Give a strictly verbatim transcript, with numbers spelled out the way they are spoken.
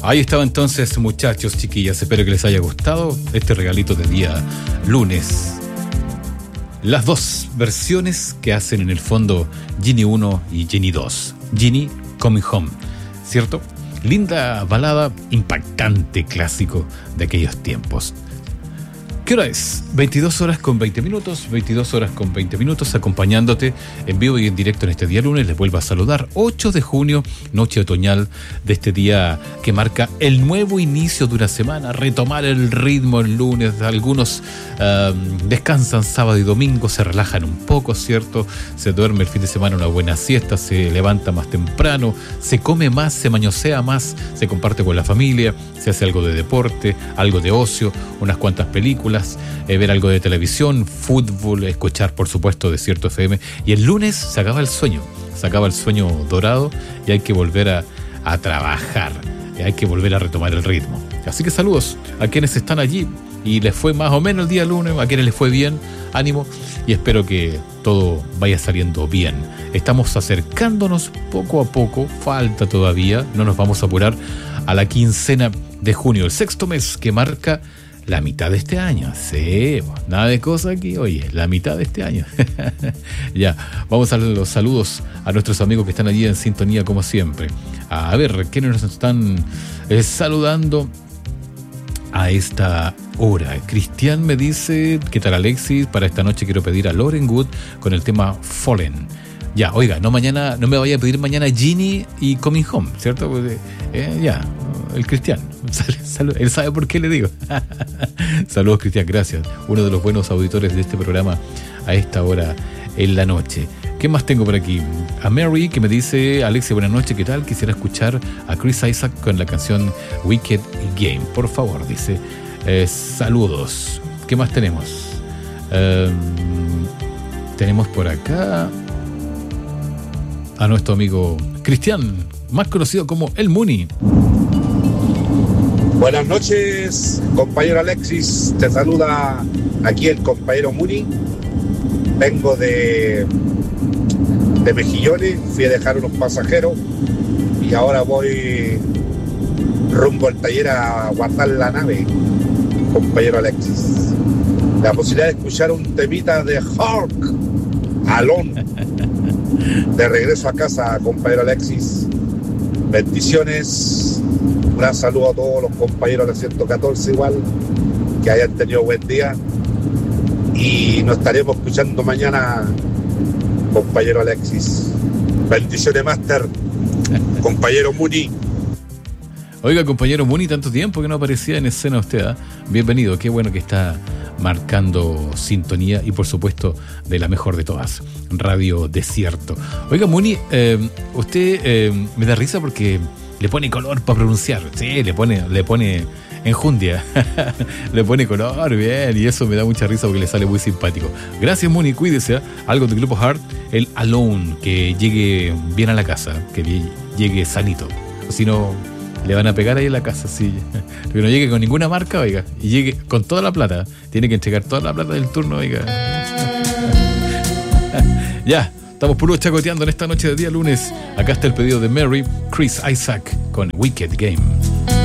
Ahí estaba entonces, muchachos, chiquillas. Espero que les haya gustado este regalito de día lunes. Las dos versiones que hacen en el fondo Genie uno y Genie dos. Genie Coming Home, ¿cierto? Linda balada, impactante clásico de aquellos tiempos. ¿Qué hora es? veintidós horas con veinte minutos, veintidós horas con veinte minutos, acompañándote en vivo y en directo en este día lunes. Les vuelvo a saludar, ocho de junio, noche otoñal de este día que marca el nuevo inicio de una semana, retomar el ritmo el lunes. Algunos um, descansan sábado y domingo, se relajan un poco, ¿cierto? Se duerme el fin de semana una buena siesta, se levanta más temprano, se come más, se mañosea más, se comparte con la familia, se hace algo de deporte, algo de ocio, unas cuantas películas, eh, ver algo de televisión, fútbol, escuchar por supuesto Desierto F M, y el lunes se acaba el sueño, se acaba el sueño dorado y hay que volver a, a trabajar, y hay que volver a retomar el ritmo. Así que saludos a quienes están allí y les fue más o menos el día lunes, a quienes les fue bien, ánimo, y espero que todo vaya saliendo bien. Estamos acercándonos poco a poco, falta todavía, no nos vamos a apurar, a la quincena de junio, el sexto mes que marca la mitad de este año. Sí, nada de cosa aquí, oye, la mitad de este año. Ya, vamos a los saludos a nuestros amigos que están allí en sintonía como siempre. A ver, ¿quiénes nos están eh, saludando a esta hora? Cristian me dice, ¿qué tal Alexis? Para esta noche quiero pedir a Lauren Wood con el tema Fallen. Ya, oiga, no mañana, no me vaya a pedir mañana Genie y Coming Home, ¿cierto? Pues, eh, ya, el Cristian, él sabe por qué le digo. Saludos, Cristian, gracias. Uno de los buenos auditores de este programa a esta hora en la noche. ¿Qué más tengo por aquí? A Mary, que me dice, Alexia, buenas noches, ¿qué tal? Quisiera escuchar a Chris Isaac con la canción Wicked Game, por favor, dice. Eh, saludos. ¿Qué más tenemos? Eh, tenemos por acá a nuestro amigo Cristian, más conocido como El Muni. Buenas noches, compañero Alexis. Te saluda aquí el compañero Muni. Vengo de, de Mejillones, fui a dejar unos pasajeros y ahora voy rumbo al taller a guardar la nave, compañero Alexis. La posibilidad de escuchar un temita de Hulk, Alone. De regreso a casa, compañero Alexis. Bendiciones. Un gran saludo a todos los compañeros de ciento catorce igual. Que hayan tenido buen día. Y nos estaremos escuchando mañana, compañero Alexis. Bendiciones, Master. Compañero Muni. Oiga, compañero Muni, tanto tiempo que no aparecía en escena usted, ¿eh? Bienvenido, qué bueno que está marcando sintonía y por supuesto de la mejor de todas, Radio Desierto. Oiga, Muni, eh, usted eh, me da risa porque le pone color para pronunciar. Sí, le pone, le pone enjundia. Le pone color, bien, y eso me da mucha risa porque le sale muy simpático. Gracias, Muni, cuídese, ¿eh? Algo del grupo Heart, el Alone, que llegue bien a la casa, que llegue sanito. O si no, le van a pegar ahí en la casa, sí. Que no llegue con ninguna marca, oiga, y llegue con toda la plata. Tiene que entregar toda la plata del turno, oiga. Ya, estamos puro chacoteando en esta noche de día lunes. Acá está el pedido de Mary, Chris Isaac con Wicked Game.